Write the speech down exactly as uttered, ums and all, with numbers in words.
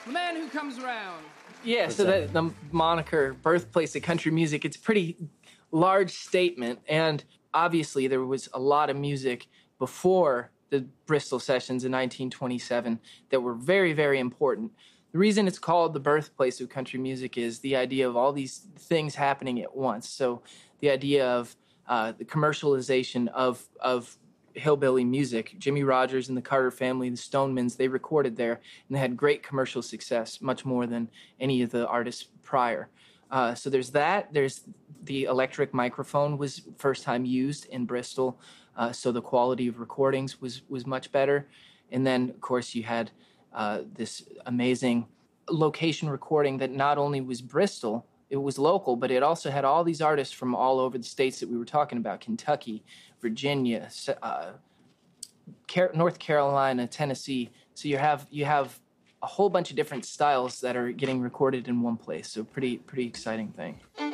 The man who comes around. Yeah, What's so that? the moniker birthplace of country music, it's a pretty large statement. And obviously there was a lot of music before the Bristol sessions in nineteen twenty-seven that were very, very important. The reason it's called the birthplace of country music is the idea of all these things happening at once. So the idea of uh, the commercialization of of hillbilly music. Jimmy Rogers and the Carter family, the Stonemans, they recorded there, and they had great commercial success, much more than any of the artists prior. Uh, so there's that. There's the electric microphone was first time used in Bristol, uh, so the quality of recordings was was much better. And then, of course, you had uh, this amazing location recording that not only was Bristol, it was local, but it also had all these artists from all over the states that we were talking about: Kentucky, Virginia, uh, Car- North Carolina, Tennessee. So you have you have a whole bunch of different styles that are getting recorded in one place. So pretty pretty exciting thing.